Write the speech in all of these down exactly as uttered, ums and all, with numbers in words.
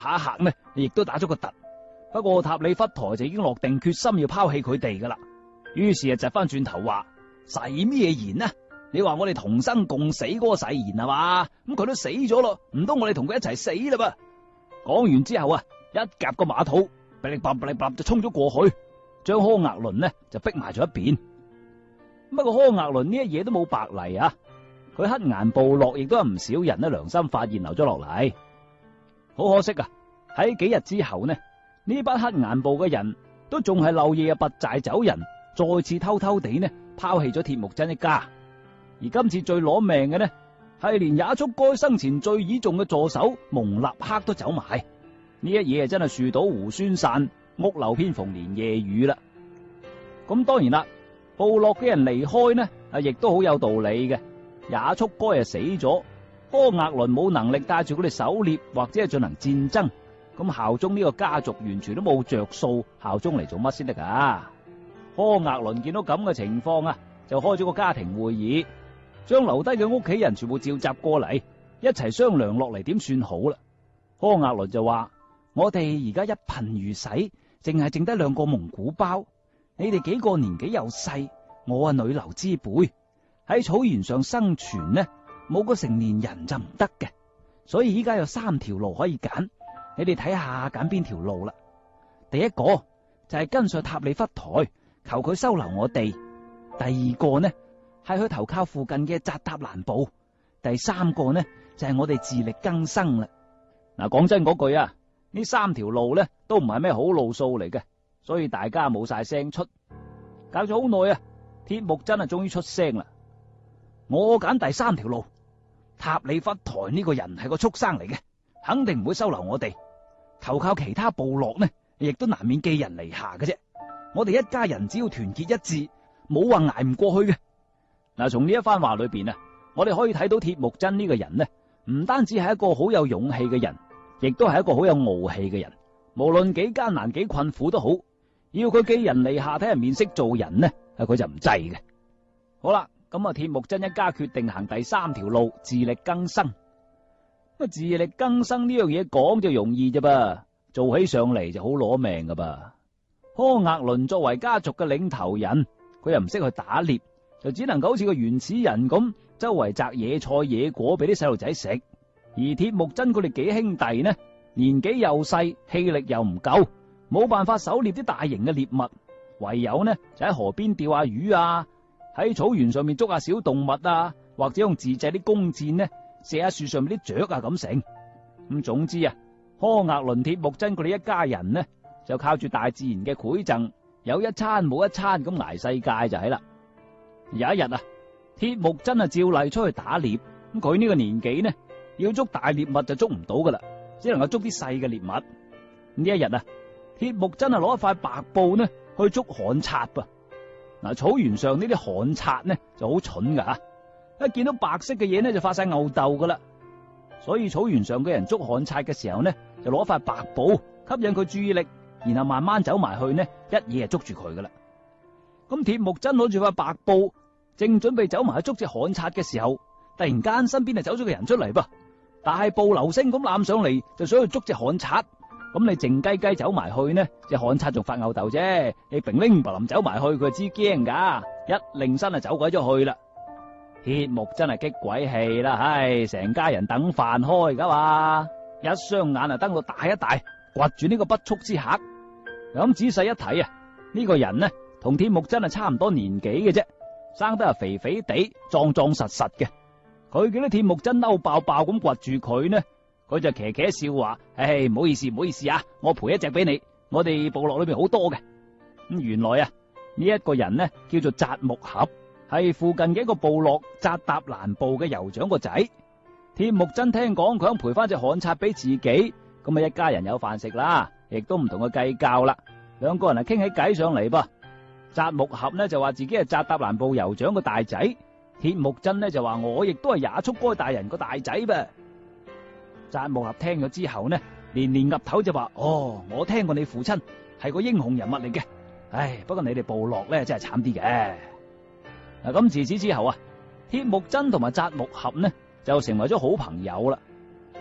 下一刻呢，亦都打咗個突。不過塔里忽台就已經落定決心要拋棄佢哋噶啦。於是啊，就翻轉頭話：誓咩言啊？你話我哋同生共死嗰個誓言係嘛？咁佢都死咗咯，唔通我哋同佢一齊死啦噃？講完之後啊，一夾個馬肚，噼里啪啦就衝咗過去，將柯額倫呢就逼埋咗一邊。不過柯額倫呢一嘢都冇白嚟啊！佢黑岩部落亦都有唔少人呢良心發現留咗落嚟。好可惜啊！喺幾日之後呢，呢班黑岩部嘅人都仲係漏夜啊拔寨走人，再次偷偷地呢拋棄咗鐵木真一家。而今次最攞命嘅呢，係連也速該生前最倚重嘅助手蒙立克都走埋。呢一嘢啊，真係樹倒猢猻散，屋漏偏逢連夜雨啦。咁當然啦，部落嘅人離開呢，啊亦都好有道理嘅。也速該啊死咗，柯額倫冇能力帶住佢哋狩獵或者係進行戰爭，咁效忠呢個家族完全都冇着數，效忠嚟做乜先得噶？柯額倫見到咁嘅情況啊，就開咗個家庭會議，將留低嘅屋企人全部召集過嚟，一齊商量落嚟點算好啦。柯額倫就話：我哋而家一貧如洗，淨係剩低兩個蒙古包，你哋幾個年紀又細，我啊女流之輩。喺草原上生存呢，冇個成年人就唔得嘅，所以依家有三條路可以揀，你哋睇下揀邊條路啦。第一個就係跟上塔里忽台，求佢收留我哋；第二個呢係去投靠附近嘅扎達蘭部；第三個呢就係我哋自力更生啦。嗱，講真嗰句啊，呢三條路呢都唔係咩好路數嚟嘅，所以大家冇晒聲出。搞咗好耐啊，鐵木真啊終於出聲啦。我揀第三條路，塔里忽台呢個人係個畜生嚟嘅，肯定唔會收留我哋。投靠其他部落呢，亦都難免寄人籬下嘅啫。我哋一家人只要團結一致，冇話挨唔過去嘅。嗱，從呢一番話裏邊啊，我哋可以睇到鐵木真呢個人呢，唔單止係一個好有勇氣嘅人，亦都係一個好有傲氣嘅人。無論幾艱難幾困苦都好，要佢寄人籬下睇人面色做人呢，佢就唔制嘅。好啦。咁啊，鐵木真一家決定行第三條路，自力更生。咁自力更生呢樣嘢講就容易啫噃，做起上嚟就好攞命噶噃。柯額倫作為家族嘅領頭人，佢又唔識去打獵，就只能夠好似個原始人咁，周圍摘野菜野果俾啲細路仔食。而鐵木真佢哋幾兄弟呢，年紀又細，氣力又唔夠，冇辦法狩獵啲大型嘅獵物，唯有呢就喺河邊釣下魚啊，喺草原上面捉下小動物啊，或者用自製啲弓箭呢射下樹上面啲雀啊咁成。咁總之啊，柯額倫鐵木真佢哋一家人呢就靠住大自然嘅饋贈，有一餐冇一餐咁挨世界就係啦。有一日啊，鐵木真啊照例出去打獵，咁佢呢個年紀呢要捉大獵物就捉唔到噶啦，只能夠捉啲細嘅獵物。呢一日啊，鐵木真啊攞一塊白布呢去捉旱賊噃。嗱，草原上呢啲旱賊呢就好蠢噶吓，一見到白色嘅嘢呢就發晒吽哣噶啦。所以草原上嘅人捉旱賊嘅時候呢，就攞塊白布吸引佢注意力，然後慢慢走埋去呢，一嘢就捉住佢噶啦。咁鐵木真攞住塊白布，正準備走埋去捉隻旱賊嘅時候，突然間身邊就走咗個人出嚟噃，大步流星咁攬上嚟，就想去捉隻旱賊。咁你靜雞雞走埋去呢，隻旱賊仲發吽哣啫，你平拎白林走埋去，佢就知驚噶，一擰身就走鬼咗去啦。鐵木真係激鬼氣啦，唉，成家人等飯開噶嘛，一雙眼啊瞪到大一大，掘住呢個不速之客。咁仔細一睇啊，呢個人呢同鐵木真係差唔多年紀嘅啫，生得係肥肥地，壯壯實實嘅。佢見到鐵木真嬲爆爆咁掘住佢呢，佢就騎騎笑話：唉，唔好意思，唔好意思啊，我賠一隻俾你。我哋部落裏邊好多嘅。咁原來啊，呢一個人呢叫做扎木合，係附近嘅一個部落扎達蘭部嘅酋長個仔。鐵木真聽講佢想賠翻隻旱賊俾自己，咁啊一家人有飯食啦，亦都唔同佢計較啦。兩個人啊傾起偈上嚟噃。扎木合呢就話自己係扎達蘭部酋長個大仔，鐵木真呢就話我亦都係也速該大人個大仔噃。扎木合聽咗之後呢，連連岌頭就話：哦，我聽過你父親係個英雄人物嚟嘅，唉，不過你哋部落咧真係慘啲嘅。嗱，咁自此之後啊，鐵木真同埋扎木合呢就成為咗好朋友啦。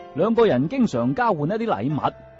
兩個人經常交換一啲禮物，